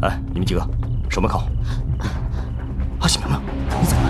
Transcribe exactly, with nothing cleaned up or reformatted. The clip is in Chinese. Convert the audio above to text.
哎，你们几个守门口。 阿喜明明，你怎么了？